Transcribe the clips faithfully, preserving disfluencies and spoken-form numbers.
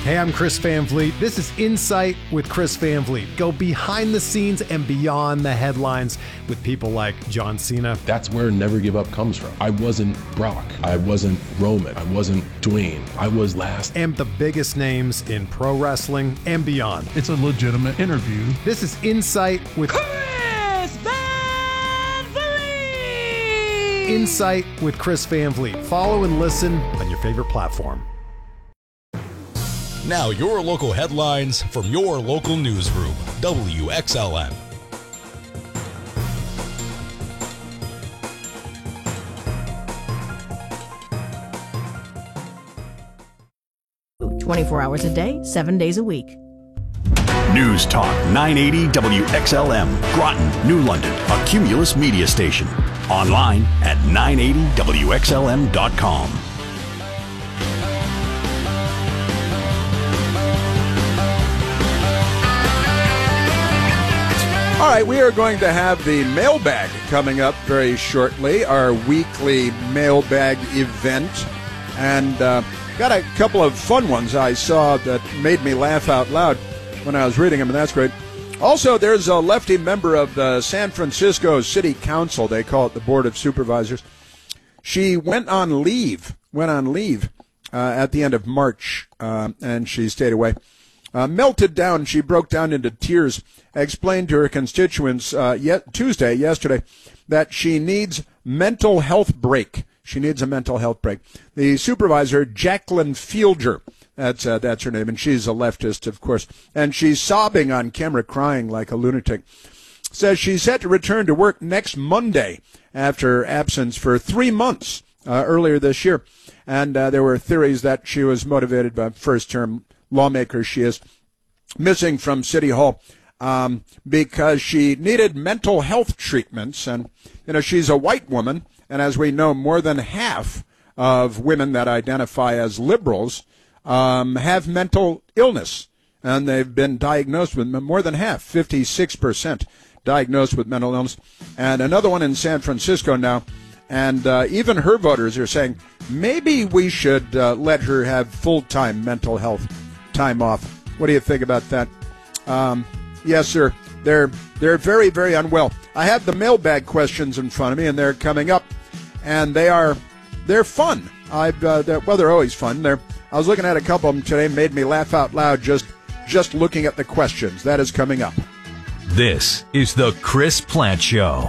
Hey, I'm Chris Van Vliet. This is Insight with Chris Van Vliet. Go behind the scenes and beyond the headlines with people like John Cena. That's where Never Give Up comes from. I wasn't Brock. I wasn't Roman. I wasn't Dwayne. I was last. And the biggest names in pro wrestling and beyond. It's a legitimate interview. This is Insight with Chris Van Vliet. Insight with Chris Van Vliet. Follow and listen on your favorite platform. Now your local headlines from your local newsroom, W X L M. twenty-four hours a day, seven days a week. News Talk nine eighty W X L M, Groton, New London, a Cumulus media station. Online at nine eighty W X L M dot com. All right, we are going to have the mailbag coming up very shortly, our weekly mailbag event. And uh, got a couple of fun ones I saw that made me laugh out loud when I was reading them, and that's great. Also, there's a lefty member of the San Francisco City Council. They call it the Board of Supervisors. She went on leave, went on leave uh, at the end of March, uh, and she stayed away. Uh, melted down. She broke down into tears, explained to her constituents uh, yet Tuesday, yesterday, that she needs mental health break. She needs a mental health break. The supervisor, Jacqueline Fielder, that's uh, that's her name, and she's a leftist, of course, and she's sobbing on camera, crying like a lunatic. Says she's set to return to work next Monday after absence for three months uh, earlier this year, and uh, there were theories that she was motivated by first-term lawmaker she is missing from City Hall um, because she needed mental health treatments. And, you know, she's a white woman, and as we know, more than half of women that identify as liberals um, have mental illness, and they've been diagnosed with more than half, fifty-six percent diagnosed with mental illness. And another one in San Francisco now, and uh, even her voters are saying maybe we should uh, let her have full-time mental health time off. What do you think about that? Um, yes, sir. They're they're very, very unwell. I have the mailbag questions in front of me, and they're coming up, and they are they're fun. I've uh, they're, well, they're always fun. They're I was looking at a couple of them today, made me laugh out loud just just looking at the questions. That is coming up. This is the Chris Plant Show.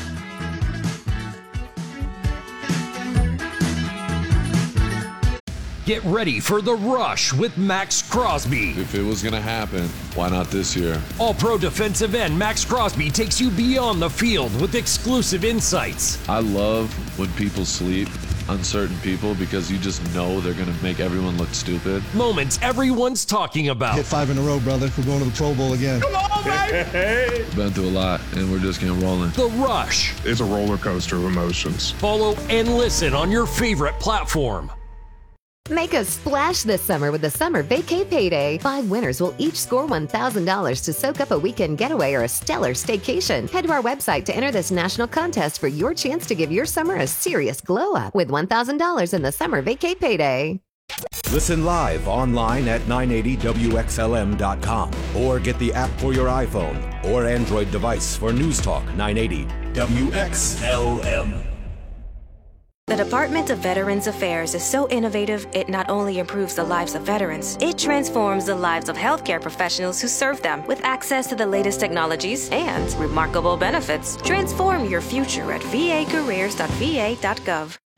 Get ready for The Rush with Max Crosby. If it was going to happen, why not this year? All-pro defensive end Max Crosby takes you beyond the field with exclusive insights. I love when people sleep on certain people because you just know they're going to make everyone look stupid. Moments everyone's talking about. Hit five in a row, brother. We're going to the Pro Bowl again. Come on, baby! Been through a lot, and we're just getting rolling. The Rush. It's a roller coaster of emotions. Follow and listen on your favorite platform. Make a splash this summer with the Summer Vacay Payday. Five winners will each score one thousand dollars to soak up a weekend getaway or a stellar staycation. Head to our website to enter this national contest for your chance to give your summer a serious glow up with one thousand dollars in the Summer Vacay Payday. Listen live online at nine eighty W X L M dot com or get the app for your iPhone or Android device for News Talk nine eighty W X L M. The Department of Veterans Affairs is so innovative, it not only improves the lives of veterans, it transforms the lives of healthcare professionals who serve them with access to the latest technologies and remarkable benefits. Transform your future at v a careers dot v a dot gov.